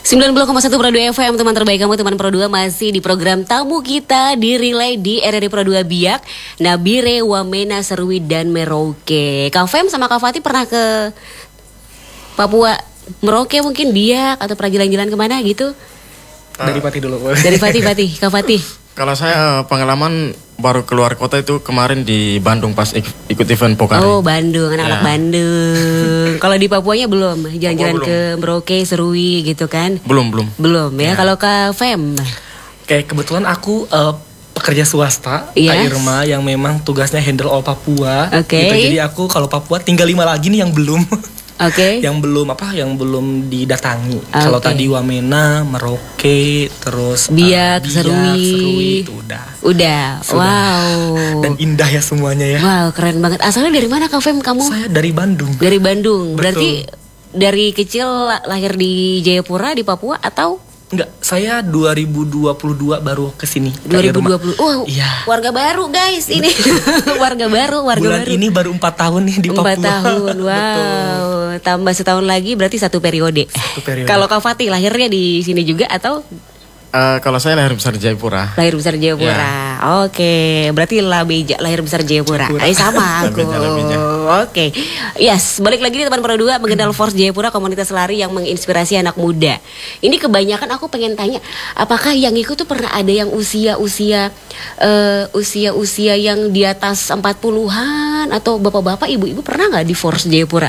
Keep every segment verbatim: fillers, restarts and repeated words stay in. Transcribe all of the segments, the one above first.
sembilan puluh koma satu Pro dua F M, teman terbaik kamu, teman Pro dua, masih di program tamu kita di relay di R R I Pro dua Biak, Nabire, Wamena, Serwi, dan Merauke. Kak Fem sama Kak Fatih pernah ke Papua, Merauke mungkin, Biak, atau pernah jalan-jalan kemana gitu? Dari Fatih dulu. Dari Fatih, Fatih, Kak Fatih. Kalau saya pengalaman baru keluar kota itu kemarin di Bandung pas ik- ikut event Pokari. Oh, Bandung, anak-anak Ya. Bandung. Kalau di Papuanya belum jalan-jalan Papua ke Merauke, Serui gitu kan? Belum, belum. Belum ya. Ya. Kalau Kak Fem? Kayak kebetulan aku uh, pekerja swasta, Yes. Kak Irma, yang memang tugasnya handle all Papua. Oke. Gitu. Jadi aku kalau Papua tinggal lima lagi nih yang belum. Oke. yang belum apa? Yang belum didatangi. Oke. Kalau tadi Wamena, Merauke, terus uh, Biak, Biak, Serui. Serui itu udah. Udah. Sudah. Wow. Dan indah ya semuanya ya. Wow, keren banget. Asalnya dari mana Kak Fem kamu? Saya dari Bandung. Dari Bandung. Berarti Betul. dari kecil lahir di Jayapura di Papua atau Enggak, saya dua ribu dua puluh dua baru kesini. dua ribu dua puluh? Oh, Iya. warga baru guys ini. warga baru, warga Bulan baru. ini baru empat tahun nih di Papua. Empat tahun, wow. Betul. Tambah setahun lagi berarti satu periode. Satu periode. Kalau Kak Fatih lahirnya di sini juga atau Eh, kalau saya lahir besar di Jayapura. lahir besar Jayapura? Oke, berarti Labeja, lahir besar Jayapura. Eh sama aku. Labeja, Labeja. Oke, yes, balik lagi nih teman Pro dua, mengenal Force Jayapura, komunitas lari yang menginspirasi anak muda. Ini kebanyakan aku pengen tanya, apakah yang ikut tuh pernah ada yang usia-usia eh, usia-usia yang di atas empat puluhan atau bapak-bapak, ibu-ibu pernah nggak di Force Jayapura?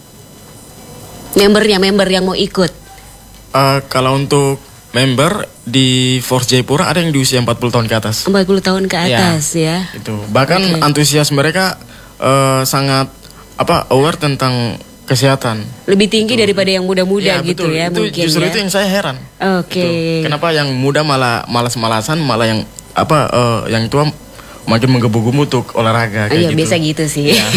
Membernya, member yang mau ikut. Eh, kalau untuk member di Force Jayapura ada yang di usia empat puluh tahun ke atas. empat puluh tahun ke atas ya. Itu. Bahkan Oke. antusias mereka eh, sangat apa aware tentang kesehatan. Lebih tinggi daripada yang muda-muda Ya, gitu betul. ya Itu mungkin justru ya. itu yang saya heran. Oke. Gitu. Kenapa yang muda malah malas-malasan, malah yang apa eh, yang tua makin menggebu-gebu untuk olahraga kayak Iya gitu. biasa gitu sih. Ya.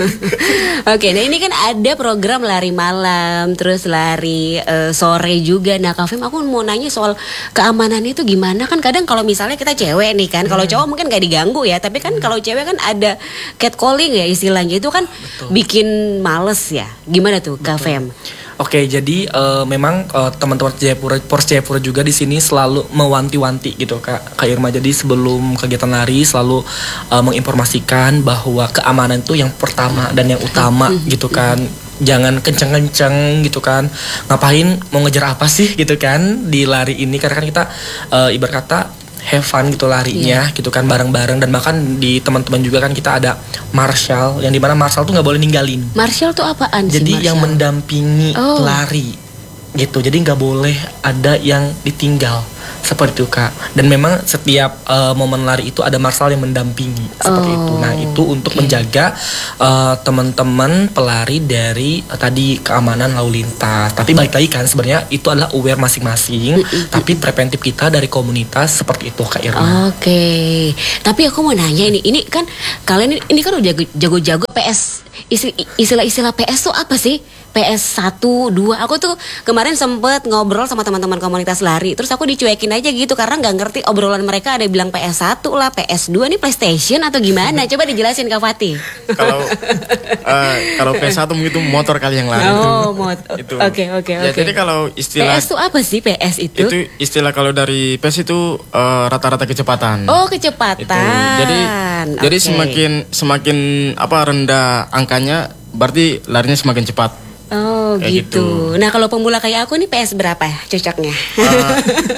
Oke, nah ini kan ada program lari malam, terus lari eh, sore juga. Nah, Kak Fem, aku mau nanya soal keamanan itu gimana? Kan kadang kalau misalnya kita cewek nih kan, kalau cowok mungkin gak diganggu ya, tapi kan kalau cewek kan ada catcalling ya istilahnya, itu kan bikin males ya. Gimana tuh Kak Fem? Oke, jadi eh, memang eh, teman-teman Jayapura, Force Jayapura juga di sini selalu mewanti-wanti gitu Kak, Kak Irma. Jadi sebelum kegiatan lari selalu eh, menginformasikan bahwa keamanan itu yang pertama dan yang utama gitu kan. Jangan kenceng-kenceng gitu kan. Ngapain, mau ngejar apa sih gitu kan di lari ini, karena kan kita eh, ibarat kata have fun gitu larinya gitu kan, bareng-bareng. Dan bahkan di teman-teman juga kan kita ada marshal, yang dimana marshal tuh nggak boleh ninggalin. Marshall tuh apaan sih? Jadi yang Marshall? mendampingi Oh. lari gitu. Jadi nggak boleh ada yang ditinggal seperti itu Kak. Dan memang setiap uh, momen lari itu ada marshal yang mendampingi seperti Oh, itu. Nah itu untuk oke. menjaga uh, teman-teman pelari dari uh, tadi keamanan lalu lintas. Tapi balik lagi kan sebenarnya itu adalah aware masing-masing. Tapi preventif kita dari komunitas seperti itu Kak Irma. Oke, tapi aku mau nanya ini, ini kan kalian ini, ini kan udah jago- jago-jago P S, isi- istilah-istilah P S tuh apa sih? P S satu, dua, aku tuh kemarin sempet ngobrol sama teman-teman komunitas lari, terus aku dicuekin aja gitu karena nggak ngerti obrolan mereka, ada yang bilang P S satu lah, P S dua, ini PlayStation atau gimana? Coba dijelasin Kak Fatih. Kalau eh, kalau P S satu mungkin itu motor kali yang lari. Oh, mot. Itu. Oke, oke, Ya, oke. jadi kalau P istilah S tuh apa sih P S itu? itu istilah kalau dari P S itu eh, rata-rata kecepatan. Oh, kecepatan. Itu. Jadi jadi Oke. semakin semakin apa rendah angkanya berarti larinya semakin cepat. Oh Kayak gitu. gitu. Nah kalau pemula kayak aku nih P S berapa cocoknya? Ah,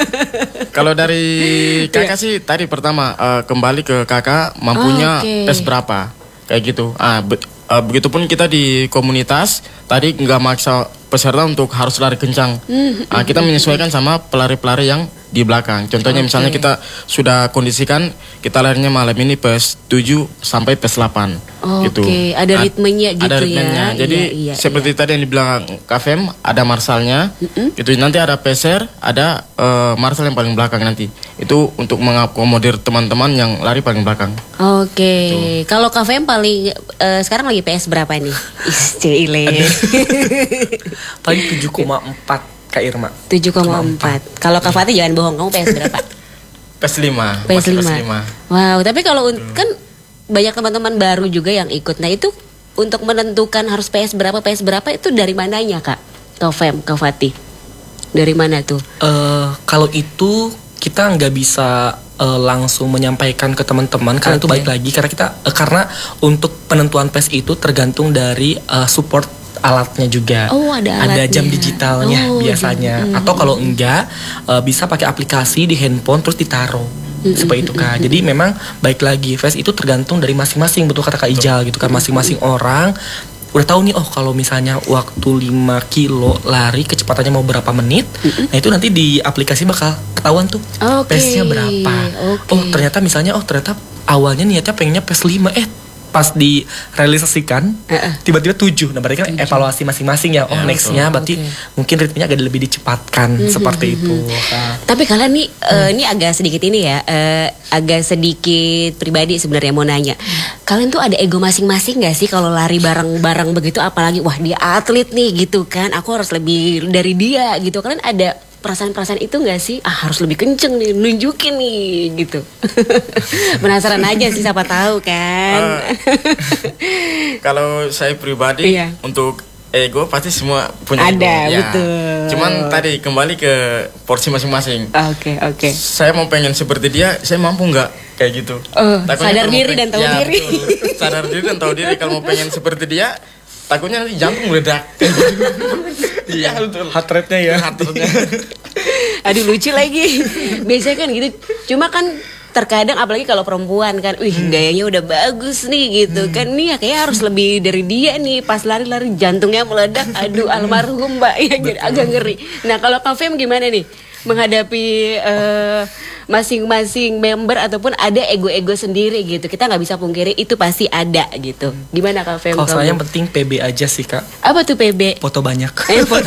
kalau dari kakak sih tadi pertama eh, kembali ke kakak mampunya Oke. P S berapa kayak gitu. Ah be- eh, begitupun kita di komunitas tadi nggak maksa peserta untuk harus lari kencang. Ah, kita menyesuaikan sama pelari-pelari yang di belakang. Contohnya Oke. misalnya kita sudah kondisikan kita larinya malam ini P S tujuh sampai P S delapan gitu. Oke, ada Ah, ritmenya gitu ada ya. ritmenya. Jadi Iya, iya, seperti tadi yang dibilang Kak Fem, ada marsalnya. Itu nanti ada peser, ada eh, marsal yang paling belakang nanti. Itu untuk mengakomodir teman-teman yang lari paling belakang. Oke, kalau Kak Fem paling eh, sekarang lagi P S berapa nih? Is, Cile. Paling tujuh koma empat Kak Irma. tujuh koma empat. Kalau Kak Fatih jangan bohong, kamu P S berapa? P S lima. P S masih lima. Wow, tapi kalau un- kan banyak teman-teman baru juga yang ikut. Nah, itu untuk menentukan harus P S berapa, P S berapa itu dari mananya, Kak? Kak Fem, Kak Fatih. Dari mana tuh? Eh, kalau itu kita nggak bisa eh, langsung menyampaikan ke teman-teman karena itu Oke. balik lagi karena kita eh, karena untuk penentuan P E S itu tergantung dari eh, support alatnya juga. Oh, ada Ada alatnya. jam digitalnya Oh, biasanya. jam. Atau kalau enggak eh, bisa pakai aplikasi di handphone terus ditaruh. Seperti itu Kak. Jadi memang baik lagi P E S itu tergantung dari masing-masing, betul kata Kak Ijal gitu kan. Masing-masing orang udah tahu nih, oh kalau misalnya waktu lima kilo lari kecepatannya mau berapa menit, nah itu nanti di aplikasi bakal ketahuan tuh Oke, pace-nya berapa. oke. Oh ternyata misalnya oh ternyata awalnya niatnya pengennya pace lima, eh pas direalisasikan Uh-uh. tiba-tiba tujuh. Nah berarti kan evaluasi masing-masing ya. Oh Ya, nextnya berarti Oke. mungkin ritmenya agak lebih dicepatkan seperti itu Kak. Tapi kalian nih, eh, ini agak sedikit ini ya, eh, agak sedikit pribadi sebenarnya mau nanya. Kalian tuh ada ego masing-masing gak sih kalau lari bareng-bareng begitu? Apalagi wah dia atlet nih gitu kan, aku harus lebih dari dia gitu. Kalian ada perasaan-perasaan itu gak sih? Ah harus lebih kenceng nih, nunjukin nih gitu. Penasaran aja sih, siapa tahu kan. Kalau saya pribadi Iya. untuk ego pasti semua punya Ada, ego. Ya. betul. Cuman tadi kembali ke porsi masing-masing. Oke oke. Saya mau pengen seperti dia, saya mampu nggak kayak gitu. Oh, Takutnya sadar kalau mau diri peng- dan tahu Ya, diri. betul. Sadar diri dan tahu diri. Kalau mau pengen seperti dia, takutnya nanti jantung meledak. Iya betul. Heart rate-nya ya. Heart rate-nya. Aduh lucu lagi. Biasanya kan gitu. Cuma kan terkadang apalagi kalau perempuan kan, wih gayanya udah bagus nih gitu kan. Nih ya kayaknya harus lebih dari dia nih. Pas lari-lari jantungnya meledak. Aduh almarhum mbak ya, jadi agak ngeri. Nah kalau Kak Fem gimana nih menghadapi eh, masing-masing member ataupun ada ego-ego sendiri gitu. Kita nggak bisa pungkiri itu pasti ada gitu. Gimana Kak Fem? Kalau kamu? saya yang penting P B aja sih Kak. Apa tuh P B? Foto banyak. Eh, foto.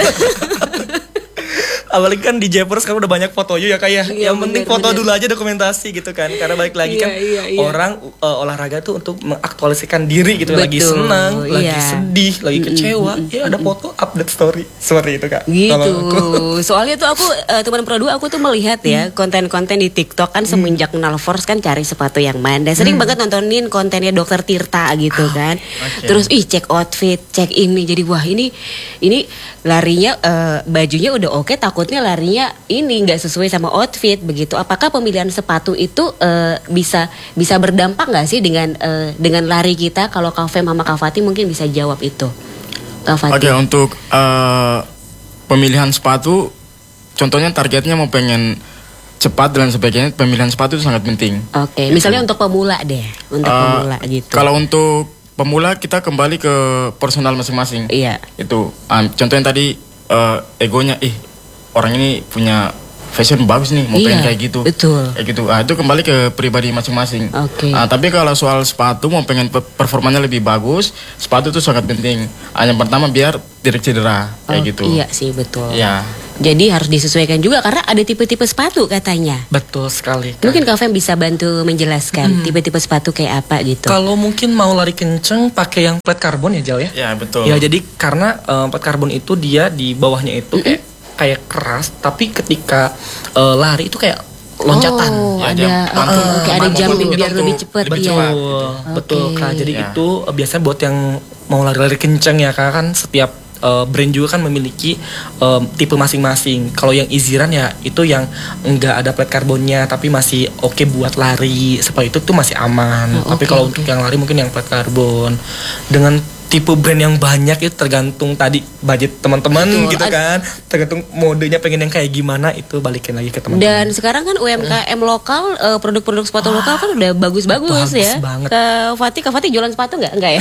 Apalagi kan di Jaipur sekarang udah banyak foto ya Kak ya. Iya, Yang penting bener, foto bener. dulu aja dokumentasi gitu kan. Karena balik lagi Iya, kan iya, iya. orang uh, olahraga tuh untuk mengaktualisasikan diri gitu. Lagi Betul, senang, lagi iya. sedih, lagi kecewa. Ya ada foto update story seperti itu Kak. Gitu. Kalau aku. Soalnya tuh aku eh, teman Pro dua aku tuh melihat ya konten-konten di TikTok kan semenjak kenal Force kan cari sepatu yang mana. Sering banget nontonin kontennya Dokter Tirta gitu kan. oke. Terus ih cek outfit, cek ini. Jadi wah ini ini larinya eh, bajunya udah oke, takutnya larinya ini nggak sesuai sama outfit begitu. Apakah pemilihan sepatu itu eh, bisa bisa berdampak nggak sih dengan eh, dengan lari kita? Kalau Kak Fem sama Kak Fatih mungkin bisa jawab itu. Kak Fatih. Oke, untuk eh, pemilihan sepatu, contohnya targetnya mau pengen cepat dan sebagainya, pemilihan sepatu itu sangat penting. Oke, misalnya untuk pemula deh, untuk Eh, pemula gitu. Kalau untuk pemula kita kembali ke personal masing-masing. Iya. Itu ah, contohnya tadi eh, egonya, ih orang ini punya fashion bagus nih, mau Iya, pengen kayak gitu. betul. Kayak gitu. Ah, itu kembali ke pribadi masing-masing. Oke. Ah, tapi kalau soal sepatu mau pengen pe- performanya lebih bagus, sepatu itu sangat penting. Ah, yang pertama biar tidak cedera kayak Oh, gitu. Iya sih betul. Iya. Jadi harus disesuaikan juga karena ada tipe-tipe sepatu katanya. Betul sekali Kak. Mungkin Kak Fem bisa bantu menjelaskan tipe-tipe sepatu kayak apa gitu. Kalau mungkin mau lari kenceng pakai yang plat karbon ya Jal ya. Ya, betul. Ya jadi karena eh, plat karbon itu dia di bawahnya itu kayak kayak keras, tapi ketika eh, lari itu kayak loncatan. Oh, Ya, ada jam- oh, mantul. oke, ada Mantul jumping gitu biar untuk lebih cepat lebih ya. cepat. Betul, betul Oke. Kak. Jadi Ya. itu eh, biasanya buat yang mau lari-lari kenceng ya Kak, kan setiap eh, brand juga kan memiliki eh, tipe masing-masing. Kalau yang easy run ya itu yang enggak ada plat karbonnya tapi masih oke buat lari. Seperti itu tuh masih aman. Oh, tapi oke, kalau oke. untuk yang lari mungkin yang plat karbon. Dengan tipe brand yang banyak itu tergantung tadi budget teman-teman Betul. gitu Ad- kan. Tergantung modenya pengen yang kayak gimana, itu balikin lagi ke teman-teman. Dan sekarang kan U M K M lokal, eh, produk-produk sepatu lokal kan udah bagus-bagus bagus ya. banget. Kak Fatih, Kak Fatih jualan sepatu nggak? Enggak ya?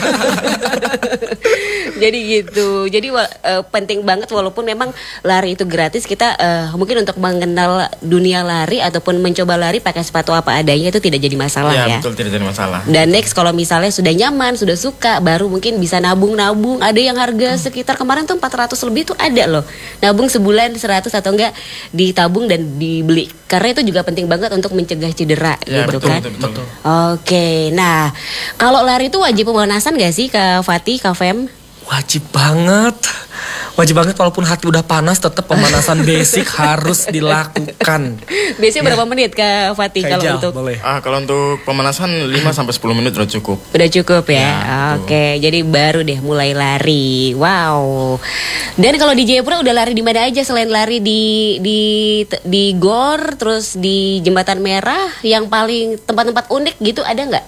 Jadi gitu. Jadi wa- eh, penting banget walaupun memang lari itu gratis, kita eh, mungkin untuk mengenal dunia lari ataupun mencoba lari pakai sepatu apa adanya itu tidak jadi masalah Ya, ya. betul, tidak jadi masalah. Dan next kalau misalnya sudah nyaman, sudah suka, baru mungkin bisa nabung-nabung. Ada yang harga sekitar kemarin tuh empat ratus lebih tuh ada loh. Nabung sebulan seratus atau enggak ditabung dan dibeli. Karena itu juga penting banget untuk mencegah cedera Ya, gitu betul, kan. betul, betul. Oke, nah kalau lari itu wajib pemanasan gak sih Kak Fatih, Kak Fem? Wajib banget. Wajib banget walaupun hati udah panas tetap pemanasan basic harus dilakukan. Biasanya berapa menit Kak Fatih Kayak kalau jauh, untuk boleh. Ah, kalau untuk pemanasan lima sampai sepuluh menit udah cukup. Udah cukup ya. Ya, Oke, jadi baru deh mulai lari. Wow. Dan kalau di Jayapura udah lari di mana aja selain lari di di di Gor, terus di Jembatan Merah, yang paling tempat-tempat unik gitu ada nggak?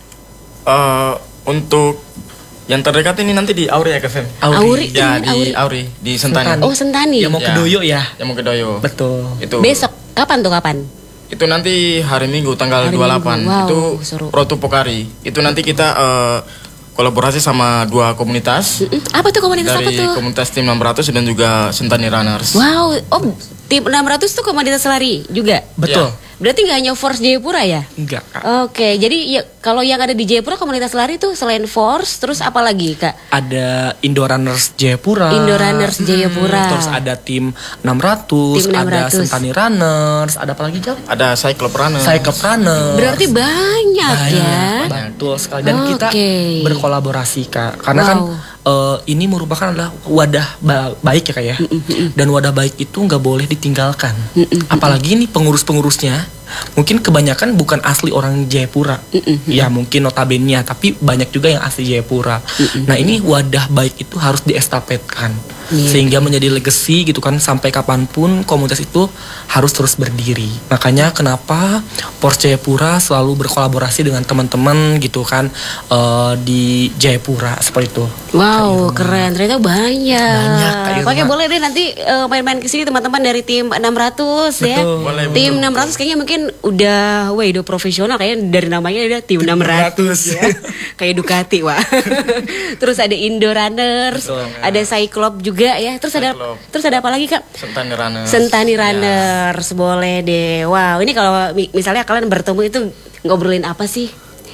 Eh, untuk yang terdekat ini nanti di Auri ya Kak Fem. Auri. Ya Ini di Auri. Auri di Sentani. Oh, Sentani. Yang mau ke Ya. Doyo ya. Yang mau ke Doyo. Betul. Itu. Besok kapan tuh kapan? Itu nanti hari Minggu tanggal Hari dua puluh delapan. Minggu. Wow, Itu seru. Rotu Pokari. Itu nanti kita eh, kolaborasi sama dua komunitas. Mm-mm. Apa tuh komunitas apa Dari tuh? komunitas tim enam ratus dan juga Sentani Runners. Wow, oh tim enam ratus tuh komunitas lari juga. Betul. Ya. Berarti nggak hanya Force Jayapura ya? Enggak, Kak. Oke, jadi ya, kalau yang ada di Jayapura komunitas lari tuh selain Force, terus apa lagi Kak? Ada Indo Runners Jayapura. Indo Runners Jayapura. Terus ada tim enam ratus, Tim enam ada ratus. Sentani Runners, ada apa lagi Jam? Ada Cyclop Runners. Cyclop Runners. Berarti banyak, ya. Betul sekali. Dan kita Oke. berkolaborasi Kak. Karena Wow. kan eh, ini merupakan adalah wadah ba- baik ya Kak ya. Dan wadah baik itu nggak boleh ditinggalkan. Apalagi nih pengurus-pengurusnya mungkin kebanyakan bukan asli orang Jayapura. Ya mungkin notabene, tapi banyak juga yang asli Jayapura. Nah ini wadah baik itu harus diestafetkan. Iya. Sehingga menjadi legacy gitu kan, sampai kapanpun komunitas itu harus terus berdiri. Makanya kenapa Porsche Jayapura selalu berkolaborasi dengan teman-teman gitu kan eh, di Jayapura seperti itu. Wow, keren. Ternyata banyak. Banyak, Kak Irma. Oke, boleh deh nanti eh, main-main ke sini teman-teman dari tim enam ratus ya. Betul. Boleh, Tim betul. enam ratus kayaknya mungkin udah wah udah profesional, kayaknya dari namanya udah tim enam ratus ya. Kayak Ducati, wah. Terus ada Indo Runners, Betul. ada Cyclop juga ya. Terus ada Cyclop. terus ada apa lagi, Kak? Sentani Runners. Sentani Ya. Runners, boleh deh. Wow, ini kalau mi- misalnya kalian bertemu itu ngobrolin apa sih?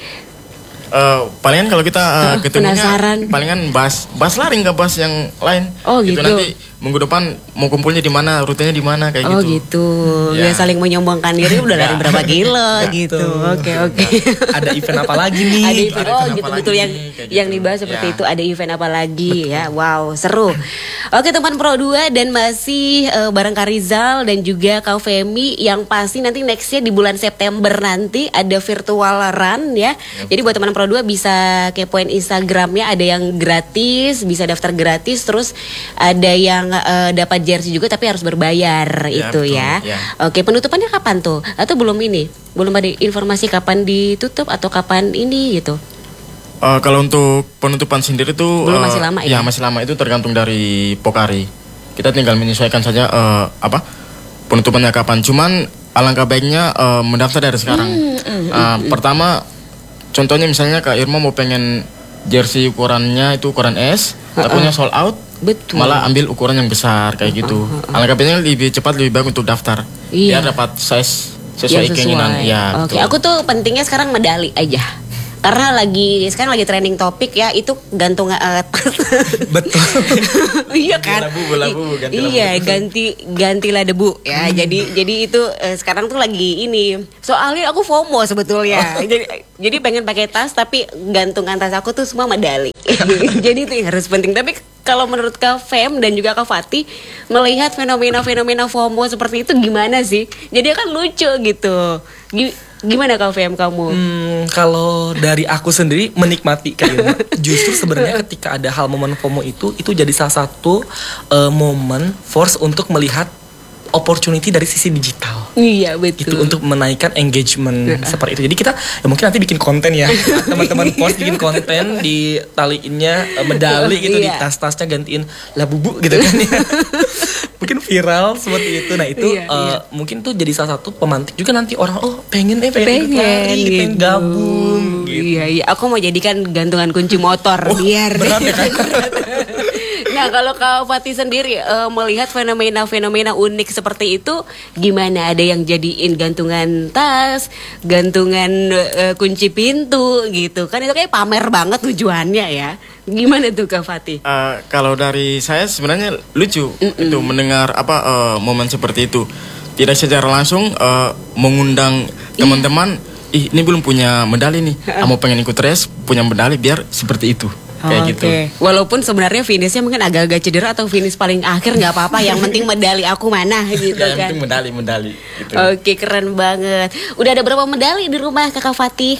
Eh, palingan kalau kita eh, Oh, ketemunya penasaran. palingan bahas bahas lari nggak bahas yang lain. Oh, Itu gitu. nanti minggu depan mau kumpulnya di mana, rutenya di mana kayak Oh gitu. gitu, Ya. ya saling menyombongkan diri udah lari Ya. berapa kilo gitu. Betul. Oke oke. Ada event apa lagi nih? Ada event, Ada oh event gitu apa betul lagi, yang kayak yang gitu. dibahas seperti Ya. itu, ada event apa lagi ya. Wow, seru. Oke teman Pro dua dan masih eh, bareng Kak Rizal dan juga Kak Femi, yang pasti nanti nextnya di bulan September nanti ada virtual run ya. Jadi buat teman Pro dua bisa kepoin Instagramnya, ada yang gratis, bisa daftar gratis, terus ada yang eh, dapat jersey juga tapi harus berbayar Ya, itu betul, ya. ya. Oke, penutupannya kapan tuh? Atau belum ini? Belum ada informasi kapan ditutup atau kapan ini gitu? Eh, kalau untuk penutupan sendiri tuh Belum, eh, masih lama ya? masih lama, itu tergantung dari Pokari. Kita tinggal menyesuaikan saja eh, apa penutupannya kapan. Cuman alangkah baiknya eh, mendaftar dari sekarang. Hmm, Eh, pertama, contohnya misalnya Kak Irma mau pengen jersey ukurannya itu ukuran S, takutnya sold out. Betul. Malah ambil ukuran yang besar kayak gitu. Alangkah baiknya lebih cepat lebih baik untuk daftar. Iya. Biar dapat size Yang sesuai keinginan. Ya, Oke, betul. aku tuh pentingnya sekarang medali aja. Karena lagi sekarang lagi trending topik ya, itu gantung eh, tas. Betul. Iya kan? Ganti labu, labu, ganti labu. Iya, ganti gantilah debu ya. Jadi jadi itu eh, sekarang tuh lagi ini. Soalnya aku FOMO sebetulnya. Jadi jadi pengen pakai tas tapi gantungan tas aku tuh semua medali. Jadi itu yang harus penting. Tapi kalau menurut Kak Fem dan juga Kak Fatih melihat fenomena-fenomena FOMO seperti itu gimana sih? Jadi kan lucu gitu. Gi- Gimana Kak Fem kamu? Hmm, kalau dari aku sendiri menikmati Kak Irma. Justru sebenarnya ketika ada hal momen FOMO itu, itu jadi salah satu eh, momen force untuk melihat opportunity dari sisi digital. Iya Gitu betul. untuk menaikkan engagement seperti itu. Jadi kita ya mungkin nanti bikin konten ya. Teman-teman post bikin konten di taliinnya eh, medali gitu di Iya. tas-tasnya gantiin labubu gitu kan ya. Mungkin viral seperti itu. Nah, itu Iya, eh, iya. mungkin tuh jadi salah satu pemantik juga nanti orang oh pengen eh pengen, ikut pengen lari, pengen gitu. gabung gitu. Iya iya, aku mau jadikan gantungan kunci motor biar berat ya, kan? Nah kalau Kak Fatih sendiri eh, melihat fenomena-fenomena unik seperti itu gimana? Ada yang jadiin gantungan tas, gantungan eh, kunci pintu gitu kan, itu kayak pamer banget tujuannya ya. Gimana tuh Kak Fatih? Eh, kalau dari saya sebenarnya lucu itu mendengar apa eh, momen seperti itu. Tidak secara langsung eh, mengundang teman-teman, ih ini belum punya medali nih, mau pengen ikut race punya medali biar seperti itu. kayak Oke. gitu. Walaupun sebenarnya finishnya mungkin agak-agak cedera atau finish paling akhir nggak apa-apa. Yang penting medali aku mana gitu Ya, yang kan. penting medali-medali gitu. Oke, keren banget. Udah ada berapa medali di rumah Kakak Fatih?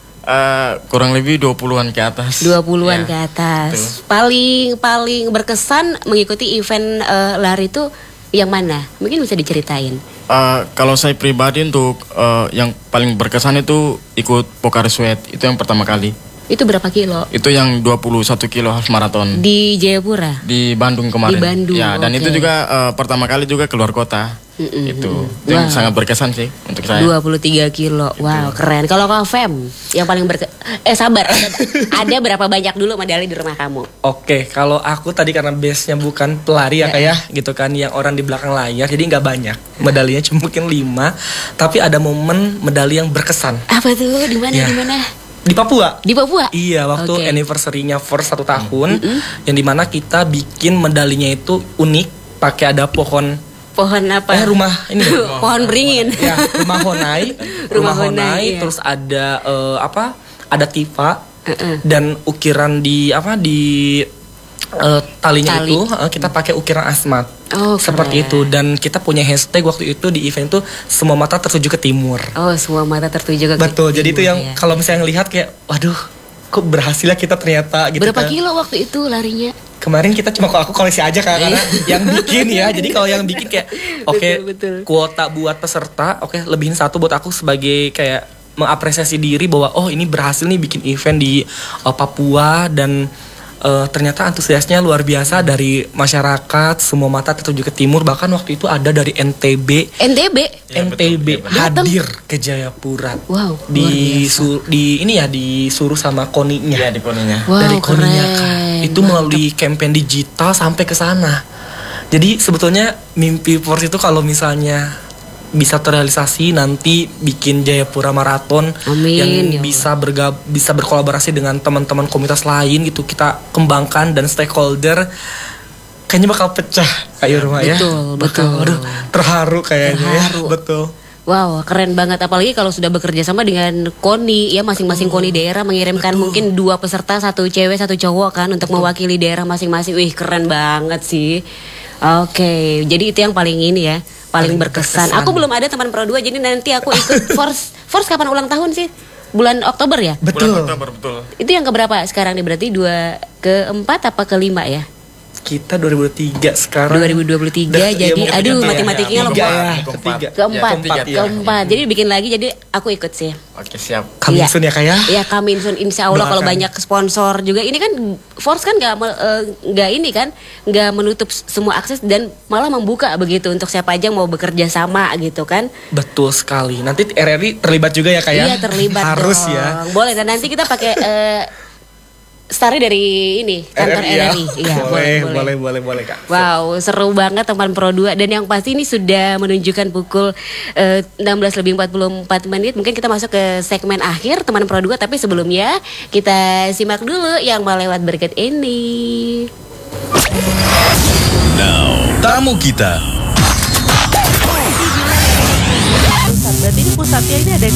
Eh, kurang lebih dua puluhan ke atas. dua puluhan Ya, ke atas. betul. Paling paling berkesan mengikuti event eh, lari itu yang mana? Mungkin bisa diceritain. Eh, kalau saya pribadi untuk eh, yang paling berkesan itu ikut Pokari Sweat, itu yang pertama kali. Itu berapa kilo? Itu yang dua puluh satu kilo half marathon Di Jayapura. di Bandung kemarin. Di Bandung, Ya, dan oke. itu juga eh, pertama kali juga keluar kota. Mm-mm, Itu, mm-mm. itu yang Wow. sangat berkesan sih untuk saya. dua puluh tiga kilo. Wow, keren. Kalau Kak Fem yang paling berke eh sabar. Ada, ada berapa banyak dulu medali di rumah kamu? Oke, kalau aku tadi karena base-nya bukan pelari ya kayak gitu kan, yang orang di belakang layar, jadi nggak banyak. Medalinya cuma mungkin lima, tapi ada momen medali yang berkesan Apa tuh? Di mana? Ya. Di mana? di Papua. Di Papua. Iya, waktu Oke. anniversary-nya first satu tahun, yang dimana kita bikin medalinya itu unik, pakai ada pohon, Pohon apa? eh rumah ini, Pohon beringin. ya rumah honai, Rumah rumah honai, honai, iya. terus ada eh, apa? Ada tifa Uh-uh. dan ukiran di apa di eh, talinya Tali. itu eh, kita pakai ukiran asmat. Oh, Seperti keren. itu, dan kita punya hashtag waktu itu di event itu semua mata tertuju ke timur. Oh, semua mata tertuju ke Betul. Jadi itu timur, yang ya. kalau misalnya ngelihat kayak waduh, kok berhasilnya kita ternyata gitu Berapa kan. kilo waktu itu larinya? Kemarin kita cuma kok aku koleksi aja kan karena yang bikin ya. Jadi kalau yang bikin kayak oke Betul, betul. kuota buat peserta, oke lebihin satu buat aku sebagai kayak mengapresiasi diri bahwa oh ini berhasil nih bikin event di uh, Papua, dan uh, ternyata antusiasnya luar biasa dari masyarakat, semua mata tertuju ke timur, bahkan waktu itu ada dari N T B N T B. Ya, N T B betul, betul. hadir ke Jayapura. Wow, luar di biasa. su- di ini ya disuruh sama koninya. Iya, di koninya. Wow, Dari koninya keren. Kak. Itu melalui campaign digital sampai ke sana. Jadi sebetulnya mimpi Force itu kalau misalnya bisa terrealisasi nanti bikin Jayapura Marathon Amin, yang ya Allah. bisa bergab bisa berkolaborasi dengan teman-teman komunitas lain gitu, kita kembangkan dan stakeholder, kayaknya bakal pecah kayak rumah ya. Betul, Bakal, betul. aduh, terharu kayaknya Terharu. ya. Betul. Wow, keren banget, apalagi kalau sudah bekerja sama dengan KONI ya, masing-masing KONI daerah mengirimkan mungkin dua peserta, satu cewek satu cowok kan, untuk mewakili daerah masing-masing. Wih, keren banget sih. Oke, jadi itu yang paling ini ya, paling, Paling berkesan. berkesan. Aku belum ada teman Pro dua, jadi nanti aku ikut Force. Force kapan ulang tahun sih? Bulan Oktober ya? Betul. Bulan Oktober, betul. Itu yang keberapa sekarang nih, berarti dua keempat apa kelima ya? Kita dua ribu dua puluh tiga sekarang. dua ribu dua puluh tiga, Dah, iya, jadi mungkin aduh ketiga ya. matematikanya Ketiga lemah. ya, Keempat. ketiga. Keempat, Ya, keempat, ya. keempat. Jadi bikin lagi, jadi aku ikut sih. Oke, siap. Coming Iya. soon ya Kak ya. Ya coming soon, insya Allah kalau Doakan. banyak sponsor juga. Ini kan Force kan nggak me- eh, nggak ini kan nggak menutup s- semua akses, dan malah membuka begitu untuk siapa aja yang mau bekerja sama gitu kan. Betul sekali. Nanti R R I terlibat juga ya Kak ya. Iya terlibat Harus dong. ya. Boleh, dan nanti kita pakai eh Starry dari ini kantor R R I. ya. Iya, boleh, boleh, boleh, boleh Kak. Wow, seru banget teman Pro dua, dan yang pasti ini sudah menunjukkan pukul eh, enam belas lebih empat puluh empat menit. Mungkin kita masuk ke segmen akhir teman Pro dua, tapi sebelumnya kita simak dulu yang melewat berikut ini. Tamu kita. Berarti ini pusatnya ini ada